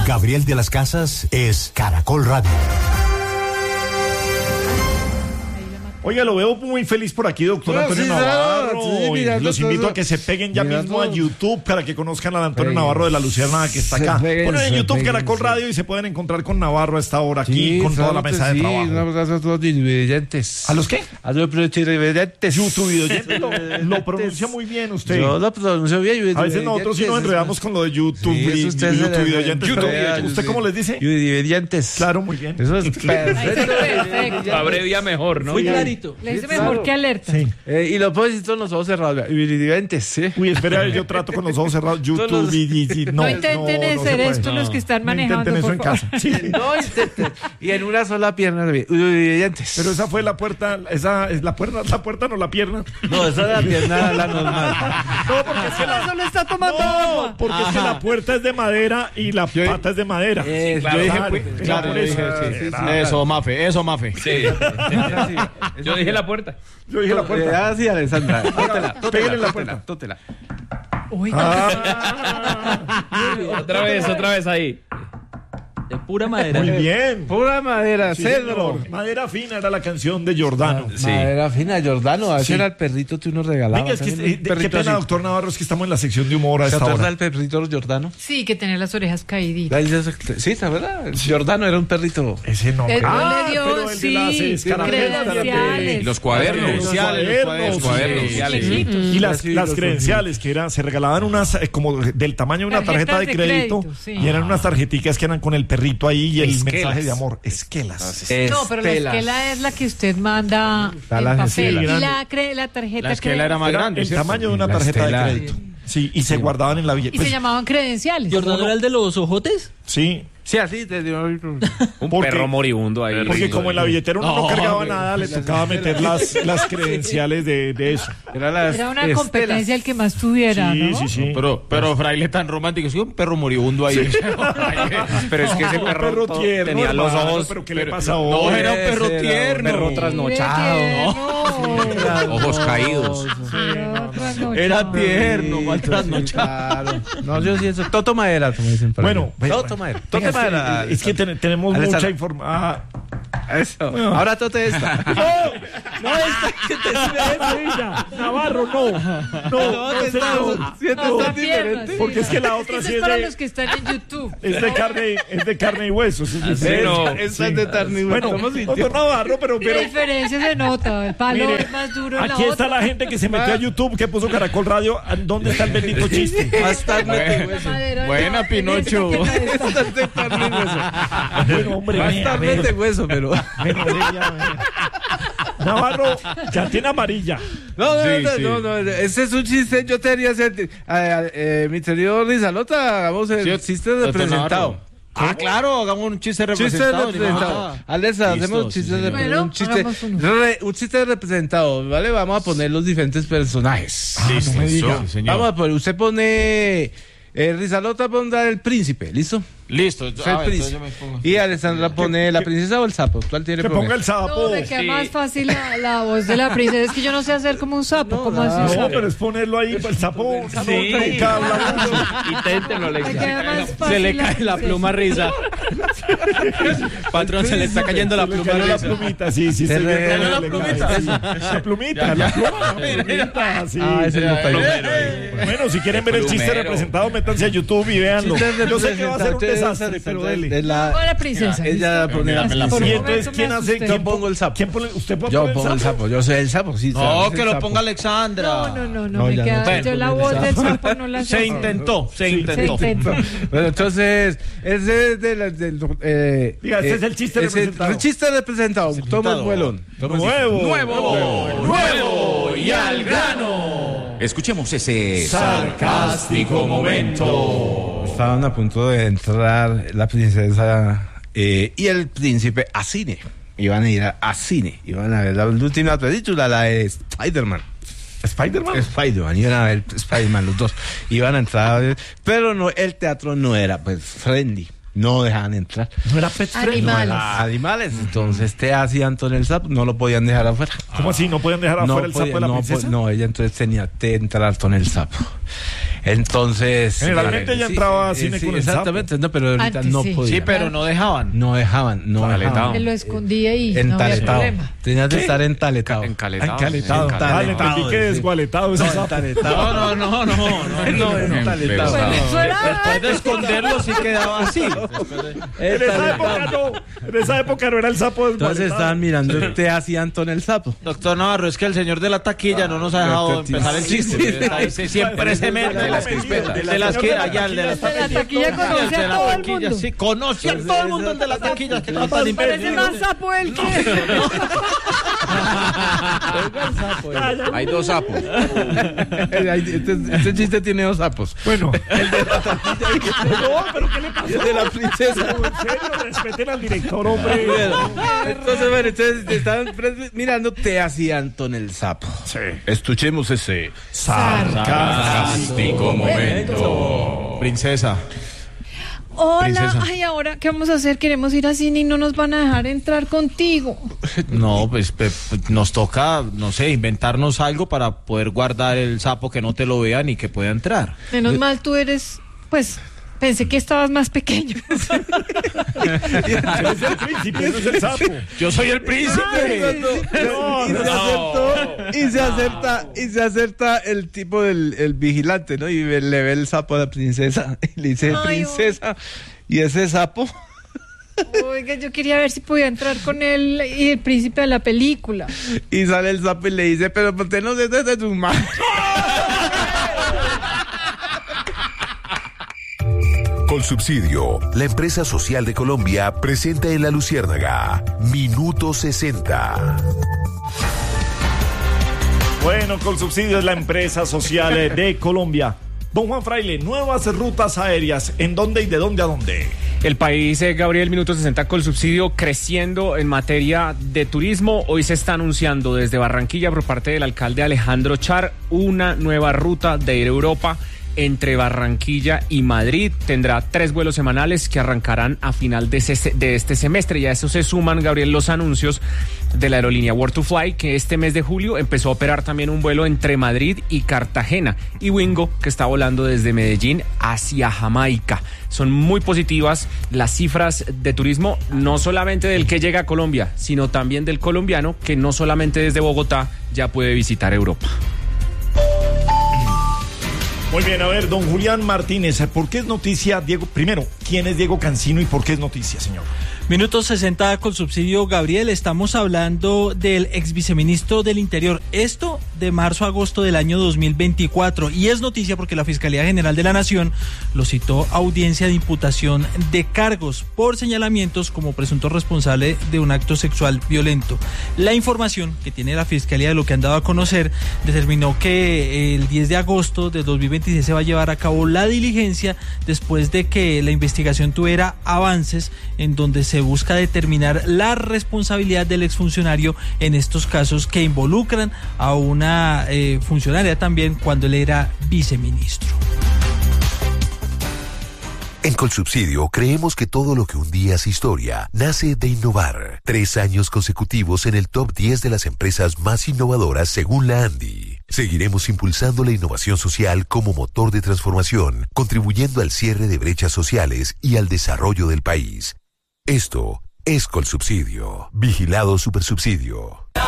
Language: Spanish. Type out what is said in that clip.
Gabriel de las Casas es Caracol Radio. Oiga, lo veo muy feliz por aquí, doctor Antonio Navarro. Los invito a que se peguen ya mismo a YouTube para que conozcan al Antonio Navarro de la Luciérnaga que está acá. Ponen en YouTube Caracol Radio y se pueden encontrar con Navarro a esta hora aquí con toda la mesa de trabajo. ¿A los qué? A los televidentes. YouTube lo pronuncia muy bien usted. Yo lo pronuncio bien. A veces nosotros sí nos enredamos con lo de YouTube y ¿Usted cómo les dice? Videoyentes. Claro, muy bien. Eso es perfecto. Abrevia mejor, ¿no? Muy clarito. Le dice mejor que alerta. Sí. Y lo puedo decir con los ojos cerrados. Videoyentes, sí. Uy, espera, yo trato con los ojos cerrados. YouTube y no intenten hacer esto los que están manejando. No intenten eso en casa. Sí. No intenten. Y en una sola pierna. Videoyentes. Pero esa fue la puerta. Esa es la puerta, no la pierna. No, esa es la pierna, la normal. No, porque es que solo está tomando agua. Porque es que la puerta es de madera y la pata es de madera. Sí, claro, yo dije, Eso, Mafe. Sí. Yo dije la puerta. Yo dije la puerta. Ah, sí, Alessandra. Pégale la puerta. Tótela. Uy, Otra vez ahí. De pura madera. Muy bien. Pura madera, Sí, cedro. señor. Madera fina era la canción de Giordano. Sí. Madera fina, Giordano. Ese Sí. era el perrito que uno regalaba. Venga, es que también, un qué perrito pena, así. doctor Navarro, es que estamos en la sección de humor a ¿Se esta acuerda hora. del perrito Giordano? sí, que tenía las orejas caíditas. Sí, ¿se acuerda? Giordano era un perrito. Ese nombre. Le dio, pero el de las credenciales. Y los cuadernos. Los cuadernos. Chiquitos. Y las Sí, los credenciales que eran, se regalaban unas como del tamaño de una tarjeta de crédito, sí. y eran unas tarjeticas que eran con el perrito ahí y el Esquelas. mensaje de amor. Esquelas. No, pero la esquela es la que usted manda A en las papel. esquelas. Y la tarjeta La esquela era más Era grande. el ¿cierto? tamaño de una La tarjeta estela. de crédito. Sí, y se guardaban en la Y billetera. se llamaban credenciales. ¿Jordano era el de los ojotes? Sí, Sí, así te dio. Un Porque- perro moribundo ahí. porque como en la billetera uno no cargaba nada, le tocaba meter las credenciales de eso. Era una competencia el que más tuviera, ¿no? Sí. Pero fraile tan romántico, sí, un perro moribundo ahí. Pero es que ese Un perro tierno, tenía los hermano, ojos. pero ¿qué le pasa a No, hoy? era un perro Ese era un tierno. perro trasnochado. Ojos caídos. Era tierno, mal trasnochado. Claro. No, yo sí eso. Toto madera, como dicen por ahí. Bueno, Toto madera. Venga, Toto madera. es que tenemos Alessandra. mucha información. Eso. Ahora Tote esta. No, esta que te sirve ella. Navarro, no. No, señor. No, diferente. Porque es que la otra Eso sí es es para de, los que están en YouTube. es de carne y huesos. Es diferente. no. Esta es de carne y hueso. Bueno, ¿Cómo sintió? doctor Navarro, pero La diferencia se nota. El palo mire, es más duro en la aquí está otra. la gente que se metió a YouTube, que puso Caracol Radio. ¿Dónde está el bendito chiste? Más tarde de hueso. Buena, Pinocho. Esta es de carne y hueso. Bueno, hombre, Más vea, tarde de hueso, pero. vea. Navarro ya tiene amarilla. No, ese es un chiste. Yo te haría hacer. Mi querido Rizalota, hagamos el chiste representado. Ah, claro, hagamos un chiste Chiste representado. representado. Alessa, Listo, hacemos un sí, chiste señor. representado. Bueno, hagamos uno. Un chiste representado, ¿vale? Vamos a poner los diferentes personajes. No me diga. Vamos a poner, usted pone. Rizalota pondrá el príncipe, ¿listo? Listo. Usted el príncipe. Y Alessandra pone la princesa o el sapo. ¿Cuál tiene Que problema? ponga el sapo. No, me queda más fácil la voz de la princesa. Es que yo no sé hacer como un sapo. ¿Cómo así? No, un sapo? pero es ponerlo ahí. El sapo nunca habla mucho. Inténtenlo, Me queda más fácil Se le cae la pluma risa. Patrón, se le está cayendo la Se le pluma cayó la risa. plumita, sí. Se se le ve cayó cómo la le plumita. cae, sí. La plumita, la plumita, sí. Ese no está Bueno, si quieren ver el chiste Plumero. representado, métanse a YouTube y véanlo. Yo sé que va a ser un desastre, pero dele. la princesa. Ella pone la Por Y favor, entonces, no me ¿quién hace? asuste. ¿Quién pongo el sapo. ¿Quién pone? ¿Usted puede Yo poner pongo el sapo, yo soy el sapo, sí. No, soy que el lo sapo. ponga Alexandra. No, me ya queda. no. Yo la voz del sapo no la sé. Se intentó. Se intentó. Bueno, entonces, ese es Diga, este es el chiste representado. El chiste representado. Toma el vuelón. Nuevo y al grano. Escuchemos ese Sarcástico momento. Estaban a punto de entrar la princesa y el príncipe a cine. Iban a ir a cine. Iban a ver la última película, la de Spider-Man. ¿Spider-Man? Iban a ver Spider-Man los dos. Iban a entrar, pero no, el teatro no era pues friendly. No dejaban entrar. ¿No era pet friendly? Animales. Animales. Entonces te hacían todo el sapo, no lo podían dejar afuera. ¿Cómo así? ¿No pueden dejar afuera el sapo de la princesa? No, ella entonces tenía que entrar con el sapo. Entonces... Generalmente ya entraba a cine con el sapo. Exactamente, no, pero ahorita Antes no sí. podía. Sí, pero no dejaban. No dejaban. Me lo escondía y no había Entaletado. problema. Tenías que estar entaletado. Encaletado. Encaletado. Vale, entendí que desgualetado ese sapo. Entaletado. No. No, entaletado. Pues eso era Después de esconderlo sí quedaba así. En esa época no era el sapo Entonces desgualetado. estaban mirando te hacía Antón el sapo. Doctor Navarro, es que el señor de la taquilla no nos ha dejado empezar el chiste. Siempre se mete de las crispetas. De las que allá, el de las La taquilla conoce a todo el mundo. Sí, conoce a todo el mundo el de las taquillas. Que no tan Parece más sapo el que... Hay dos sapos. Este chiste tiene 2 sapos. Bueno, el de la taquilla. No, pero ¿qué le pasó? El de la princesa. En serio, respeten al director, hombre. Entonces, bueno, ustedes estaban mirando te hacía Antón el sapo. Sí. Escuchemos ese Sarcástico momento. Princesa. Hola, Princesa. ay, ahora, ¿qué vamos a hacer? Queremos ir al cine y no nos van a dejar entrar contigo. No, pues nos toca, no sé, inventarnos algo para poder guardar el sapo que no te lo vean y que pueda entrar. Menos mal tú eres, pues, pensé que estabas más pequeño. Eres el príncipe, no es el sapo. Yo soy el príncipe. Y se acerta el tipo del vigilante, ¿no? Y le ve el sapo a la princesa. Y le dice, Ay, princesa, ¿y ese sapo? Oiga, yo quería ver si podía entrar con él y el príncipe de la película. Y sale el sapo y le dice, pero usted no se desde tu madre. Colsubsidio, la empresa social de Colombia, presenta en La Luciérnaga Minuto 60. Bueno, Colsubsidio es la empresa social de Colombia. Don Juan Fraile, nuevas rutas aéreas. ¿En dónde y de dónde a dónde? El país, Gabriel, Minuto 60 Colsubsidio creciendo en materia de turismo. Hoy se está anunciando desde Barranquilla por parte del alcalde Alejandro Char una nueva ruta de ir a Europa entre Barranquilla y Madrid. Tendrá 3 vuelos semanales que arrancarán a final de este semestre. Y a eso se suman, Gabriel, los anuncios de la aerolínea World2Fly, que este mes de julio empezó a operar también un vuelo entre Madrid y Cartagena, y Wingo, que está volando desde Medellín hacia Jamaica. Son muy positivas las cifras de turismo, no solamente del que llega a Colombia, sino también del colombiano, que no solamente desde Bogotá ya puede visitar Europa. Muy bien, a ver, don Julián Martínez, ¿por qué es noticia, Diego? Primero, ¿quién es Diego Cancino y por qué es noticia, señor? Minuto 60 Colsubsidio, Gabriel. Estamos hablando del ex viceministro del Interior. Esto de marzo a agosto del año 2024. Y es noticia porque la Fiscalía General de la Nación lo citó a audiencia de imputación de cargos por señalamientos como presunto responsable de un acto sexual violento. La información que tiene la Fiscalía de lo que han dado a conocer determinó que el 10 de agosto de 2026 se va a llevar a cabo la diligencia después de que la investigación tuviera avances en donde se busca determinar la responsabilidad del exfuncionario en estos casos que involucran a una funcionaria también cuando él era viceministro. En Colsubsidio creemos que todo lo que un día es historia nace de innovar. 3 años consecutivos en el top 10 de las empresas más innovadoras según la ANDI. Seguiremos impulsando la innovación social como motor de transformación, contribuyendo al cierre de brechas sociales y al desarrollo del país. Esto es Colsubsidio. Vigilado Supersubsidio.